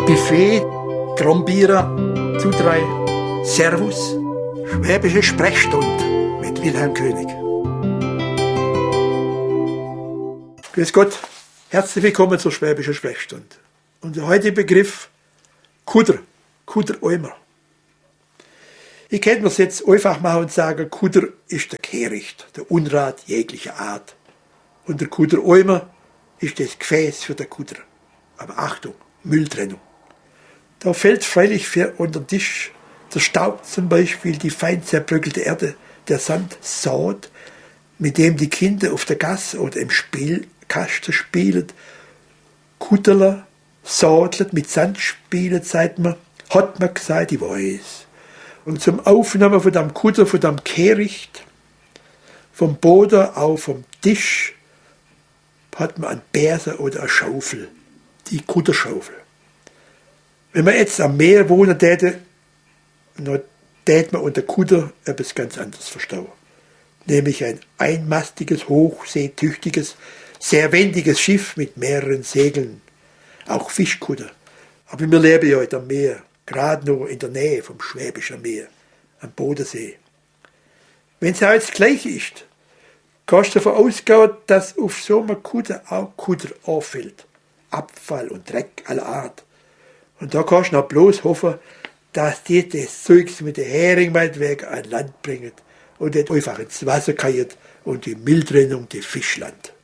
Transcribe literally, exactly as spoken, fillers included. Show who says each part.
Speaker 1: Buffet, Grombierer, Zudrei, Servus, Schwäbische Sprechstunde mit Wilhelm König. Grüß Gott, herzlich willkommen zur Schwäbischen Sprechstunde. Unser heutiger Begriff Kuder, Kuder-Eimer. Ich könnte mir es jetzt einfach machen und sagen, Kuder ist der Kehricht, der Unrat jeglicher Art. Und der Kuder-Eimer ist das Gefäß für den Kuder. Aber Achtung, Mülltrennung. Da fällt freilich für unter den Tisch der Staub zum Beispiel, die fein zerbröckelte Erde, der Sand, Saat, mit dem die Kinder auf der Gasse oder im Spielkasten spielen. Kuderler, Sadlet mit Sand spielen, sagt man, hat man gesagt, ich weiß. Und zum Aufnehmen von dem Kuder, von dem Kehricht, vom Boden, auch vom Tisch, hat man einen Bärse oder eine Schaufel, die Kuderschaufel. Wenn man jetzt am Meer wohnen täte, dann täte man unter Kuder etwas ganz anderes verstehen. Nämlich ein einmastiges, hochseetüchtiges, sehr wendiges Schiff mit mehreren Segeln. Auch Fischkuder. Aber wir leben ja heute am Meer, gerade nur in der Nähe vom Schwäbischen Meer, am Bodensee. Wenn es auch jetzt gleich ist, kannst du davon ausgehen, dass auf so einem Kuder auch Kuder anfällt. Abfall und Dreck aller Art. Und da kannst du noch bloß hoffen, dass die das Zeugs mit der Hering meinetwegen an Land bringen und nicht einfach ins Wasser keiert und die Mülltrennung die Fisch landet.